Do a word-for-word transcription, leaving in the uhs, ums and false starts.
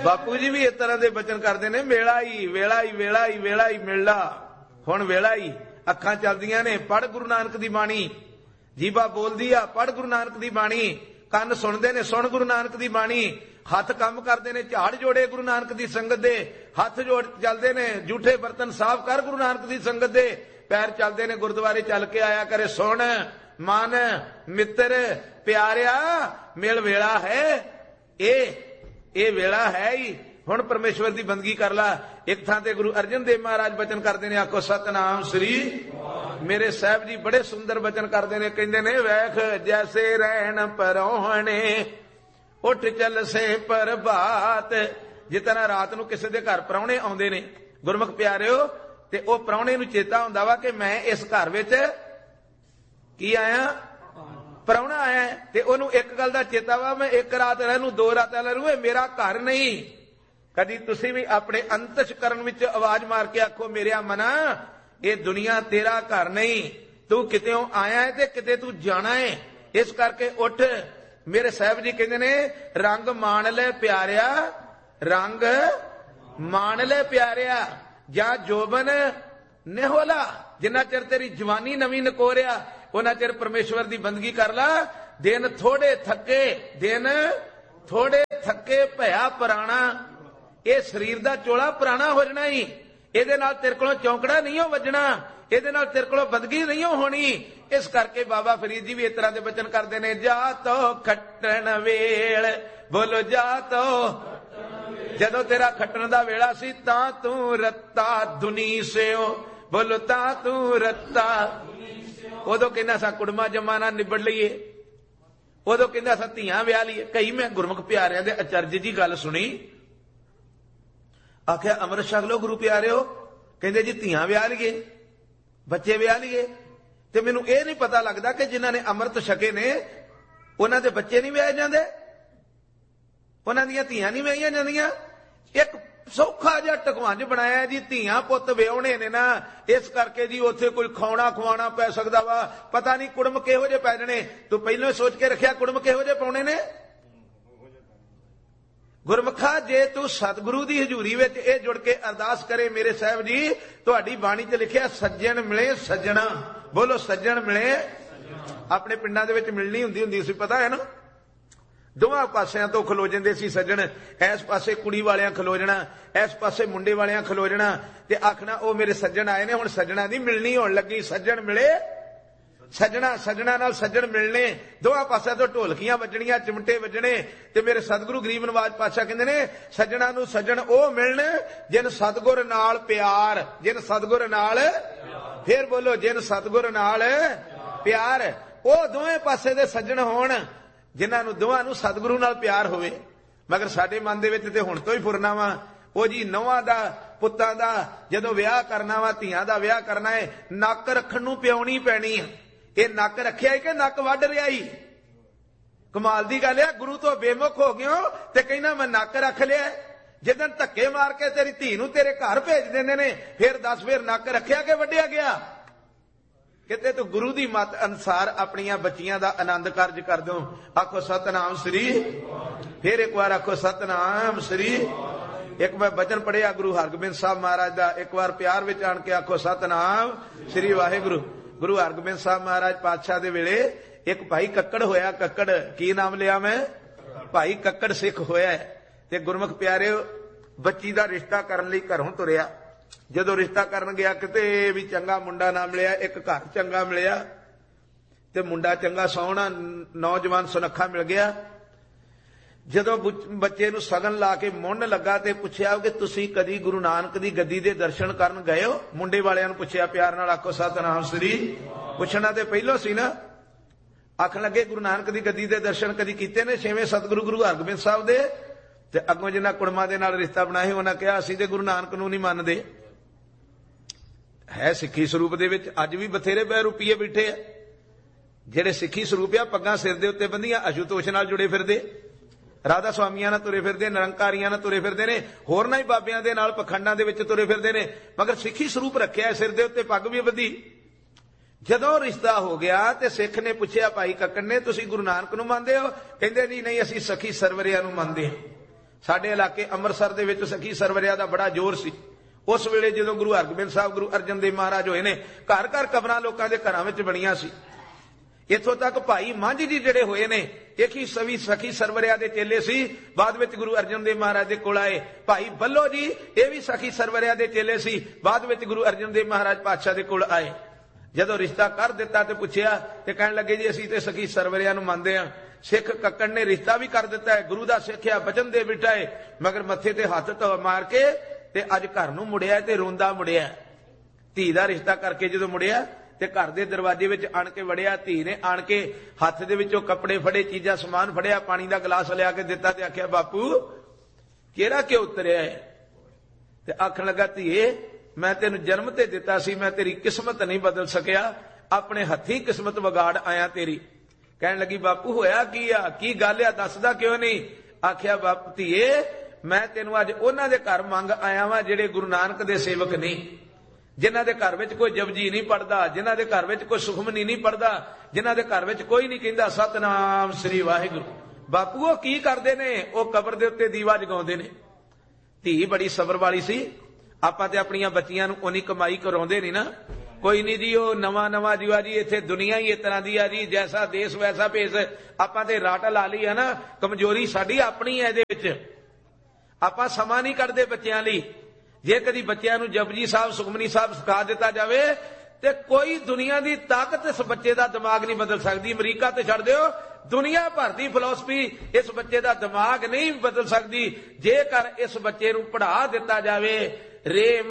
ਬਾਪੂ ਜੀ ਵੀ ਇਸ ਤਰ੍ਹਾਂ ਦੇ ਬਚਨ ਕਰਦੇ ਨੇ, ਵੇਲਾ ਹੀ ਵੇਲਾ ਹੀ ਵੇਲਾ ਹੀ ਵੇਲਾ ਹੀ ਮਿਲਣਾ। ਹੁਣ ਵੇਲਾ ਹੀ, ਅੱਖਾਂ ਚੱਲਦੀਆਂ ਨੇ, ਪੜ੍ਹ ਗੁਰੂ ਨਾਨਕ ਦੀ ਬਾਣੀ, ਜੀਭਾ ਬੋਲਦੀ ਆ, ਪੜ੍ਹ ਗੁਰੂ ਨਾਨਕ ਦੀ ਬਾਣੀ, ਕੰਨ ਸੁਣਦੇ ਨੇ, ਸੁਣ ਗੁਰੂ ਨਾਨਕ ਦੀ ਬਾਣੀ, ਹੱਥ ਕੰਮ ਕਰਦੇ ਨੇ, ਝਾੜ ਜੋੜੇ ਗੁਰੂ ਨਾਨਕ ਦੀ ਸੰਗਤ ਦੇ, ਹੱਥ ਜੋੜ ਚੱਲਦੇ ਨੇ, ਝੂਠੇ ਬਰਤਨ ਸਾਫ਼ ਕਰ ਗੁਰੂ ਨਾਨਕ ਦੀ ਸੰਗਤ ਦੇ, ਪੈਰ ਚੱਲਦੇ ਨੇ, ਗੁਰਦੁਆਰੇ ਚੱਲ ਕੇ ਆਇਆ ਕਰੇ। ਸੁਣ ਮਨ ਮਿੱਤਰ ਪਿਆਰਿਆ, ਮਿਲ ਵੇਲਾ ਹੈ, ਇਹ ਇਹ ਵੇਲਾ ਹੈ ਹੀ। ਹੁਣ ਪਰਮੇਸ਼ਵਰ ਦੀ ਬੰਦਗੀ ਕਰ ਲਾ। ਇੱਕ ਥਾਂ ਤੇ ਗੁਰੂ ਅਰਜਨ ਦੇਵ ਮਹਾਰਾਜ ਬਚਨ ਕਰਦੇ ਨੇ, ਆਖੋ ਸਤਨਾਮ ਸ੍ਰੀ। ਮੇਰੇ ਸਾਹਿਬ ਜੀ ਬੜੇ ਸੁੰਦਰ ਬਚਨ ਕਰਦੇ ਨੇ, ਕਹਿੰਦੇ ਨੇ, ਵੇਖ ਜੈਸੇ ਰਹਿਣ ਪਰੋਹਣੇ ਉੱਠ ਚੱਲ ਸੇ ਪ੍ਰਭਾਤ। ਜਿਸ ਤਰ੍ਹਾਂ ਰਾਤ ਨੂੰ ਕਿਸੇ ਦੇ ਘਰ ਪ੍ਰਾਹੁਣੇ ਆਉਂਦੇ ਨੇ ਗੁਰਮੁਖ ਪਿਆਰਿਓ, ਤੇ ਉਹ ਪ੍ਰਾਹੁਣੇ ਨੂੰ ਚੇਤਾ ਹੁੰਦਾ ਵਾ ਕਿ ਮੈਂ ਇਸ ਘਰ ਵਿੱਚ ਕੀ ਆਇਆ, ਪ੍ਰਾਹੁਣਾ ਆਇਆ, ਤੇ ਉਹਨੂੰ ਇੱਕ ਗੱਲ ਦਾ ਚੇਤਾ ਵਾ, ਮੈਂ ਇੱਕ ਰਾਤ ਰਹਿ ਨੂੰ, ਦੋ ਰਾਤਾਂ ਰਹਿ ਨੂੰ, ਇਹ ਮੇਰਾ ਘਰ ਨਹੀਂ। ਕਦੀ ਤੁਸੀਂ ਵੀ ਆਪਣੇ ਅੰਤਸ਼ਕਰਨ ਵਿੱਚ ਆਵਾਜ਼ ਮਾਰ ਕੇ ਆਖੋ, ਮੇਰਿਆ ਮਨਾ, ਇਹ ਦੁਨੀਆ ਤੇਰਾ ਘਰ ਨਹੀਂ, ਤੂੰ ਕਿਤੇੋਂ ਆਇਆ ਹੈ ਤੇ ਕਿਤੇ ਤੂੰ ਜਾਣਾ ਹੈ। ਇਸ ਕਰਕੇ ਉੱਠ। ਮੇਰੇ ਸਾਹਿਬ ਜੀ ਕਹਿੰਦੇ ਨੇ, ਰੰਗ ਮਾਣ ਲੈ ਪਿਆਰਿਆ, ਰੰਗ ਮਾਣ ਲੈ ਪਿਆਰਿਆ, ਜਾਂ ਜੋਬਨ ਨਿਹੋਲਾ, ਜਿੰਨਾ ਚਿਰ ਤੇਰੀ ਜਵਾਨੀ ਨਵੀਂ ਨਕੋਰਿਆ ਉਹਨਾਂ ਚਿਰ ਪਰਮੇਸ਼ਵਰ ਦੀ ਬੰਦਗੀ ਕਰ ਲਾ। ਦਿਨ ਥੋੜੇ ਥੱਕੇ, ਦਿਨ ਥੋੜੇ ਥੱਕੇ ਭਇਆ ਪੁਰਾਣਾ। ਇਹ ਸਰੀਰ ਦਾ ਚੋਲਾ ਪੁਰਾਣਾ ਹੋ ਜਾਣਾ ਹੀ, ਇਹਦੇ ਨਾਲ ਤੇਰੇ ਕੋਲੋਂ ਚੌਂਕੜਾ ਨਹੀਂ ਹੋ ਵੱਜਣਾ, ਇਹਦੇ ਨਾਲ ਤੇਰੇ ਕੋਲੋਂ ਬੰਦਗੀ ਨਹੀਂ ਹੋਣੀ। ਇਸ ਕਰਕੇ ਬਾਬਾ ਫਰੀਦ ਜੀ ਵੀ ਇਸ ਤਰ੍ਹਾਂ ਦੇ ਬਚਨ ਕਰਦੇ ਨੇ, ਜਾ ਤੋ ਖੱਟਣ ਵੇਲ, ਬੋਲੋ ਜਾ ਤੋ, ਜਦੋਂ ਤੇਰਾ ਖੱਟਣ ਦਾ ਵੇਲਾ ਸੀ ਤਾਂ ਤੂੰ ਰੱਤਾ ਦੁਨੀ ਸਿਓ, ਬੋਲੋ ਤਾਂ ਤੂੰ ਰੱਤਾ। ਉਦੋਂ ਕਹਿੰਦਾ ਸਾ ਕੁੜਮਾ ਜਮਾ ਨਾ ਨਿਬੜ ਲਈਏ, ਉਦੋਂ ਕਹਿੰਦਾ ਸਾ ਧੀਆਂ ਵਿਆਹ ਲਈਏ। ਕਈ ਮੈਂ ਗੁਰਮੁਖ ਪਿਆਰਿਆਂ ਦੇ ਅਚਰਜ ਜੀ ਗੱਲ ਸੁਣੀ, ਆਖਿਆ ਅੰਮ੍ਰਿਤ ਛਕ ਲਓ ਗੁਰੂ ਪਿਆਰਿਓ, ਕਹਿੰਦੇ ਜੀ ਧੀਆਂ ਵਿਆਹ ਲਈਏ, ਬੱਚੇ ਵਿਆਹ ਲਈਏ। ਤੇ ਮੈਨੂੰ ਇਹ ਨਹੀਂ ਪਤਾ ਲੱਗਦਾ ਕਿ ਜਿਨ੍ਹਾਂ ਨੇ ਅੰਮ੍ਰਿਤ ਛਕੇ ਨੇ ਉਹਨਾਂ ਦੇ ਬੱਚੇ ਨਹੀਂ ਵਿਆਹੇ ਜਾਂਦੇ, ਉਹਨਾਂ ਦੀਆਂ ਧੀਆਂ ਨਹੀਂ ਵਿਆਹੀਆਂ ਜਾਂਦੀਆਂ। ਇੱਕ ਸੌਖਾ ਜਿਹਾ ਟਕਵਾਂਜ ਬਣਾਇਆ ਜੀ, ਧੀਆਂ ਪੁੱਤ ਵਿਆਹੁਣੇ ਨੇ ਨਾ, ਇਸ ਕਰਕੇ ਜੀ ਉੱਥੇ ਕੋਈ ਖਾਣਾ ਖਵਾਉਣਾ ਪੈ ਸਕਦਾ ਵਾ, ਪਤਾ ਨਹੀਂ ਕੁੜਮ ਕਿਹੋ ਜਿਹੇ ਪੈ ਜਾਣੇ। ਤੂੰ ਪਹਿਲਾਂ ਹੀ ਸੋਚ ਕੇ ਰੱਖਿਆ ਕੁੜਮ ਕਿਹੋ ਜਿਹੇ ਪਾਉਣੇ ਨੇ। ਗੁਰਮੁਖਾ, ਜੇ ਤੂੰ ਸਤਿਗੁਰੂ ਦੀ ਹਜ਼ੂਰੀ ਵਿੱਚ ਇਹ ਜੁੜ ਕੇ ਅਰਦਾਸ ਕਰੇ, ਮੇਰੇ ਸਾਹਿਬ ਜੀ ਤੁਹਾਡੀ ਬਾਣੀ 'ਚ ਲਿਖਿਆ, ਸੱਜਣ ਮਿਲੇ ਸੱਜਣਾ, ਬੋਲੋ ਸੱਜਣ ਮਿਲੇ। ਆਪਣੇ ਪਿੰਡਾਂ ਦੇ ਵਿੱਚ ਮਿਲਣੀ ਹੁੰਦੀ ਹੁੰਦੀ ਸੀ, ਪਤਾ ਹੈ ਨਾ, ਦੋਵਾਂ ਪਾਸਿਆਂ ਤੋਂ ਖਲੋ ਜਾਂਦੇ ਸੀ ਸੱਜਣ। ਇਸ ਪਾਸੇ ਕੁੜੀ ਵਾਲਿਆਂ ਖਲੋ ਜਾਣਾ, ਇਸ ਪਾਸੇ ਮੁੰਡੇ ਵਾਲਿਆਂ ਖਲੋ ਜਾਣਾ, ਤੇ ਆਖਣਾ ਉਹ ਮੇਰੇ ਸੱਜਣ ਆਏ ਨੇ। ਹੁਣ ਸੱਜਣਾ ਦੀ ਮਿਲਣੀ ਹੋਣ ਲੱਗੀ, ਸੱਜਣ ਮਿਲੇ ਸੱਜਣਾ, ਸੱਜਣਾ ਨਾਲ ਸੱਜਣ ਮਿਲਣੇ, ਦੋਵਾਂ ਪਾਸਿਆਂ ਤੋਂ ਢੋਲਕੀਆਂ ਵੱਜਣੀਆਂ, ਚਿਮਟੇ ਵੱਜਣੇ। ਤੇ ਮੇਰੇ ਸਤਿਗੁਰੂ ਗਰੀਬ ਨਵਾਜ ਪਾਤਸ਼ਾਹ ਕਹਿੰਦੇ ਨੇ, ਸੱਜਣਾ ਨੂੰ ਸੱਜਣ ਉਹ ਮਿਲਣ ਜਿਨ ਸਤਿਗੁਰ ਨਾਲ ਪਿਆਰ, ਜਿਨ ਸਤਿਗੁਰ ਨਾਲ, ਫੇਰ ਬੋਲੋ, ਜਿਨ ਸਤਿਗੁਰ ਨਾਲ ਪਿਆਰ। ਉਹ ਦੋਵੇਂ ਪਾਸੇ ਦੇ ਸੱਜਣ ਹੋਣ ਜਿਨ੍ਹਾਂ ਨੂੰ ਦੋਵਾਂ ਨੂੰ ਸਤਿਗੁਰੂ ਨਾਲ ਪਿਆਰ ਹੋਵੇ। ਮਗਰ ਸਾਡੇ ਮਨ ਦੇ ਵਿੱਚ ਤੇ ਹੁਣ ਤੋਂ ਹੀ ਫੁਰਨਾ ਵਾ, ਉਹ ਜੀ ਨੌਵਾਂ ਦਾ ਪੁੱਤਾਂ ਦਾ ਜਦੋਂ ਵਿਆਹ ਕਰਨਾ ਵਾ, ਧੀਆਂ ਦਾ ਵਿਆਹ ਕਰਨਾ ਹੈ, ਨੱਕ ਰੱਖਣ ਨੂੰ ਪਿਆਉਣੀ ਪੈਣੀ ਆ। ਇਹ ਨੱਕ ਰੱਖਿਆ ਹੀ ਕਿ ਨੱਕ ਵੱਢ ਰਿਹਾ ਹੀ? ਕਮਾਲ ਦੀ ਗੱਲ ਆ, ਗੁਰੂ ਤੋਂ ਬੇਮੁਖ ਹੋ ਗਿਓ ਤੇ ਕਹਿੰਦਾ ਮੈਂ ਨੱਕ ਰੱਖ ਲਿਆ। ਜਦੋਂ ਧੱਕੇ ਮਾਰ ਕੇ ਤੇਰੀ ਧੀ ਨੂੰ ਤੇਰੇ ਘਰ ਭੇਜ ਦਿੰਦੇ ਨੇ, ਫਿਰ ਦੱਸ ਫਿਰ ਨੱਕ ਰੱਖਿਆ ਕਿ ਵੱਢਿਆ ਗਿਆ? ਕਿਤੇ ਤੂੰ ਗੁਰੂ ਦੀ ਮੱਤ ਅਨੁਸਾਰ ਆਪਣੀਆਂ ਬੱਚੀਆਂ ਦਾ ਆਨੰਦ ਕਾਰਜ ਕਰ ਦਿਓ। ਆਖੋ ਸਤਨਾਮ ਸ੍ਰੀ। ਫਿਰ ਇੱਕ ਵਾਰ ਆਖੋ ਸਤਨਾਮ ਸ੍ਰੀ। ਇੱਕ ਮੈਂ ਬਚਨ ਪੜਿਆ ਗੁਰੂ ਹਰਗੋਬਿੰਦ ਸਾਹਿਬ ਮਹਾਰਾਜ ਦਾ, ਇੱਕ ਵਾਰ ਪਿਆਰ ਵਿੱਚ ਆਣ ਕੇ ਆਖੋ ਸਤਨਾਮ ਸ੍ਰੀ ਵਾਹਿਗੁਰੂ। ਗੁਰੂ ਹਰਗੋਬਿੰਦ ਸਾਹਿਬ ਮਹਾਰਾਜ ਪਾਤਸ਼ਾਹ ਦੇ ਵੇਲੇ ਇੱਕ ਭਾਈ ਕੱਕੜ ਹੋਇਆ, ਕੱਕੜ, ਕੀ ਨਾਮ ਲਿਆ ਮੈਂ? ਭਾਈ ਕੱਕੜ ਸਿੱਖ ਹੋਇਆ। ਤੇ ਗੁਰਮੁਖ ਪਿਆਰਿਓ, ਬੱਚੀ ਦਾ ਰਿਸ਼ਤਾ ਕਰਨ ਲਈ ਘਰੋਂ ਤੁਰਿਆ। ਜਦੋਂ ਰਿਸ਼ਤਾ ਕਰਨ ਗਿਆ, ਕਿਤੇ ਵੀ ਚੰਗਾ ਮੁੰਡਾ ਨਾ ਮਿਲਿਆ। ਇੱਕ ਘਰ ਚੰਗਾ ਮਿਲਿਆ ਤੇ ਮੁੰਡਾ ਚੰਗਾ ਸੋਹਣਾ ਨੌਜਵਾਨ ਸੁਨੱਖਾ ਮਿਲ ਗਿਆ। ਜਦੋਂ ਬੱਚੇ ਨੂੰ ਸਗਨ ਲਾ ਕੇ ਮੁੰਨ ਲੱਗਾ ਤੇ ਪੁੱਛਿਆ ਕਿ ਤੁਸੀਂ ਕਦੀ ਗੁਰੂ ਨਾਨਕ ਦੀ ਗੱਦੀ ਦੇ ਦਰਸ਼ਨ ਕਰਨ ਗਏ ਹੋ? ਮੁੰਡੇ ਵਾਲਿਆਂ ਨੂੰ ਪੁੱਛਿਆ ਪਿਆਰ ਨਾਲ, ਆਖੋ ਸਤਨਾਮ ਸ੍ਰੀ। ਪੁੱਛਣਾ ਤੇ ਪਹਿਲੋਂ ਸੀ ਨਾ। ਆਖਣ ਲੱਗੇ ਗੁਰੂ ਨਾਨਕ ਦੀ ਗੱਦੀ ਦੇ ਦਰਸ਼ਨ ਕਦੀ ਕੀਤੇ ਨੇ? ਛੇਵੇਂ ਸਤਿਗੁਰੂ ਗੁਰੂ ਹਰਗੋਬਿੰਦ ਸਾਹਿਬ ਦੇ। ਤੇ ਅੱਗੋਂ ਜਿਹਨਾਂ ਕੁੜਮਾਂ ਦੇ ਨਾਲ ਰਿਸ਼ਤਾ ਬਣਾਇਆ ਉਹਨਾਂ ਕਿਹਾ ਅਸੀਂ ਤੇ ਗੁਰੂ ਨਾਨਕ ਨੂੰ ਨਹੀਂ ਮੰਨਦੇ। ਹੈ ਸਿੱਖੀ ਸਰੂਪ ਦੇ ਵਿੱਚ ਅੱਜ ਵੀ ਬਥੇਰੇ ਬੈ ਰੁਪਈਏ ਬੈਠੇ ਆ ਜਿਹੜੇ ਸਿੱਖੀ ਸਰੂਪ ਆ, ਪੱਗਾਂ ਸਿਰ ਦੇ ਉੱਤੇ ਬੰਦੀਆਂ, ਅਸ਼ੂਤੋਸ਼ ਨਾਲ ਜੁੜੇ ਫਿਰਦੇ, ਰਾਧਾ ਸਵਾਮੀਆਂ ਨਾਲ ਤੁਰੇ ਫਿਰਦੇ, ਨਿਰੰਕਾਰੀਆਂ ਨਾਲ ਤੁਰੇ ਫਿਰਦੇ ਨੇ, ਹੋਰਨਾਂ ਹੀ ਬਾਬਿਆਂ ਦੇ ਨਾਲ ਪਖੰਡਾਂ ਦੇ ਵਿੱਚ ਤੁਰੇ ਫਿਰਦੇ ਨੇ, ਮਗਰ ਸਿੱਖੀ ਸਰੂਪ ਰੱਖਿਆ ਸਿਰ ਦੇ ਉੱਤੇ, ਪੱਗ ਵੀ ਬੱਧੀ। ਜਦੋਂ ਰਿਸ਼ਤਾ ਹੋ ਗਿਆ ਤੇ ਸਿੱਖ ਨੇ ਪੁੱਛਿਆ ਭਾਈ ਕੱਕੜ ਨੇ, ਤੁਸੀਂ ਗੁਰੂ ਨਾਨਕ ਨੂੰ ਮੰਨਦੇ ਹੋ? ਕਹਿੰਦੇ ਜੀ ਨਹੀਂ, ਅਸੀਂ ਸਖੀ ਸਰਵਰਿਆਂ ਨੂੰ ਮੰਨਦੇ ਹਾਂ। ਸਾਡੇ ਇਲਾਕੇ ਅੰਮ੍ਰਿਤਸਰ ਦੇ ਵਿੱਚ ਸਖੀ ਸਰਵਰਿਆ ਦਾ ਬੜਾ ਜ਼ੋਰ ਸੀ। ਉਸ ਵੇਲੇ ਜਦੋਂ ਗੁਰੂ ਹਰਗੋਬਿੰਦ ਸਾਹਿਬ ਗੁਰੂ ਅਰਜਨ ਦੇਵ ਮਹਾਰਾਜ ਹੋਏ ਨੇ, ਘਰ ਘਰ ਕਬਰਾਂ ਲੋਕਾਂ ਦੇ ਘਰਾਂ ਵਿੱਚ ਬਣੀਆਂ ਸੀ। ਇੱਥੋਂ ਤੱਕ ਭਾਈ ਮੰਝ ਜੀ ਜਿਹੜੇ ਹੋਏ ਨੇ, ਇੱਕ ਹੀ ਸਵੀ ਸਖੀ ਸਰਵਰਿਆ ਦੇ ਚੇਲੇ ਸੀ, ਬਾਅਦ ਵਿੱਚ ਗੁਰੂ ਅਰਜਨ ਦੇਵ ਮਹਾਰਾਜ ਦੇ ਕੋਲ ਆਏ। ਭਾਈ ਬੱਲੋ ਜੀ ਇਹ ਵੀ ਸਖੀ ਸਰਵਰਿਆ ਦੇ ਚੇਲੇ ਸੀ, ਬਾਅਦ ਵਿੱਚ ਗੁਰੂ ਅਰਜਨ ਦੇਵ ਮਹਾਰਾਜ ਪਾਤਸ਼ਾਹ ਦੇ ਕੋਲ ਆਏ। ਜਦੋਂ ਰਿਸ਼ਤਾ ਕਰ ਦਿੱਤਾ ਤੇ ਪੁੱਛਿਆ ਤੇ ਕਹਿਣ ਲੱਗੇ ਜੀ ਅਸੀਂ ਤੇ ਸਖੀ ਸਰਵਰਿਆ ਨੂੰ ਮੰਨਦੇ ਹਾਂ। ਸਿੱਖ ਕੱਕੜ ਨੇ ਰਿਸ਼ਤਾ ਵੀ ਕਰ ਦਿੱਤਾ ਹੈ, ਗੁਰੂ ਦਾ ਸਿੱਖਿਆ ਬਚਨ ਦੇ ਬਿਠਾਏ, ਮਗਰ ਮੱਥੇ ਤੇ ਹੱਥ ਧੋ ਮਾਰ ਕੇ ਤੇ ਅੱਜ ਘਰ ਨੂੰ ਮੁੜਿਆ ਤੇ ਰੋਂਦਾ ਮੁੜਿਆ। ਧੀ ਦਾ ਰਿਸ਼ਤਾ ਕਰਕੇ ਜਦੋਂ ਮੁੜਿਆ ਤੇ ਘਰ ਦੇ ਦਰਵਾਜ਼ੇ ਵਿੱਚ ਆਣ ਕੇ ਵੜਿਆ, ਧੀ ਨੇ ਆਣ ਕੇ ਹੱਥ ਦੇ ਵਿੱਚੋਂ ਕੱਪੜੇ ਫੜੇ, ਚੀਜ਼ਾਂ ਸਮਾਨ ਫੜਿਆ, ਪਾਣੀ ਦਾ ਗਲਾਸ ਲਿਆ ਕੇ ਦਿੱਤਾ ਤੇ ਆਖਿਆ ਬਾਪੂ ਕਿਹੜਾ ਕਿਉਂ ਉਤਰਿਆ ਹੈ? ਤੇ ਆਖਣ ਲੱਗਾ ਧੀਏ ਮੈਂ ਤੈਨੂੰ ਜਨਮ ਤੇ ਦਿੱਤਾ ਸੀ, ਮੈਂ ਤੇਰੀ ਕਿਸਮਤ ਨਹੀਂ ਬਦਲ ਸਕਿਆ, ਆਪਣੇ ਹੱਥੀਂ ਕਿਸਮਤ ਵਿਗਾੜ ਆਇਆ ਤੇਰੀ। ਕਹਿਣ ਲੱਗੀ ਬਾਪੂ ਹੋਇਆ ਕੀ ਆ, ਕੀ ਗੱਲ ਆ, ਦੱਸਦਾ ਕਿਉਂ ਨਹੀਂ? ਆਖਿਆ ਬਾਪੂ ਧੀਏ ਮੈਂ ਤੈਨੂੰ ਅੱਜ ਉਹਨਾਂ ਦੇ ਘਰ ਮੰਗ ਆਇਆ ਵਾਂ ਜਿਹੜੇ ਗੁਰੂ ਨਾਨਕ ਦੇ ਸੇਵਕ ਨਹੀਂ, ਜਿਨ੍ਹਾਂ ਦੇ ਘਰ ਵਿੱਚ ਕੋਈ ਜਪਜੀ ਨਹੀਂ ਪੜਦਾ, ਜਿਨ੍ਹਾਂ ਦੇ ਘਰ ਵਿੱਚ ਕੋਈ ਸੁਖਮਨੀ ਨਹੀਂ ਪੜਦਾ, ਜਿਨ੍ਹਾਂ ਦੇ ਘਰ ਵਿੱਚ ਕੋਈ ਨਹੀਂ ਕਹਿੰਦਾ ਸਤਨਾਮ ਸ੍ਰੀ ਵਾਹਿਗੁਰੂ। ਬਾਪੂ ਉਹ ਕੀ ਕਰਦੇ ਨੇ? ਉਹ ਕਬਰ ਦੇ ਉੱਤੇ ਦੀਵਾ ਜਗਾਉਂਦੇ ਨੇ। ਧੀ ਬੜੀ ਸਬਰ ਵਾਲੀ ਸੀ। ਆਪਾਂ ਤੇ ਆਪਣੀਆਂ ਬੱਚੀਆਂ ਨੂੰ ਉਨੀ ਕਮਾਈ ਕਰਾਉਂਦੇ ਨਹੀਂ ਨਾ, ਕੋਈ ਨਹੀਂ ਜੀ ਉਹ ਨਵਾਂ ਨਵਾਂ ਜੀਵਾ ਜੀ ਇੱਥੇ ਦੁਨੀਆ ਹੀ ਇਸ ਤਰ੍ਹਾਂ ਦੀ ਆ ਜੀ, ਜੈਸਾ ਦੇਸ਼ ਵੈਸਾ ਭੇਸ। ਆਪਾਂ ਤੇ ਰਾਟ ਲਾ ਲਈ ਹੈ ਨਾ, ਕਮਜ਼ੋਰੀ ਸਾਡੀ ਆਪਣੀ ਹੈ ਇਹਦੇ ਵਿੱਚ। ਆਪਾਂ ਸਮਾਂ ਨਹੀਂ ਕੱਢਦੇ ਬੱਚਿਆਂ ਲਈ। ਜੇ ਕਦੀ ਬੱਚਿਆਂ ਨੂੰ ਜਪਜੀ ਸਾਹਿਬ ਸੁਖਮਨੀ ਸਾਹਿਬ ਸਿਖਾ ਦਿੱਤਾ ਜਾਵੇ ਤੇ ਕੋਈ ਦੁਨੀਆ ਦੀ ਤਾਕਤ ਇਸ ਬੱਚੇ ਦਾ ਦਿਮਾਗ ਨਹੀਂ ਬਦਲ ਸਕਦੀ। ਅਮਰੀਕਾ ਤੇ ਛੱਡ ਦਿਓ, ਦੁਨੀਆ ਭਰ ਦੀ ਫਿਲਾਸਫੀ ਇਸ ਬੱਚੇ ਦਾ ਦਿਮਾਗ ਨਹੀਂ ਬਦਲ ਸਕਦੀ। ਜੇਕਰ ਇਸ ਬੱਚੇ ਨੂੰ ਪੜ੍ਹਾ ਦਿੱਤਾ ਜਾਵੇ ਰੇ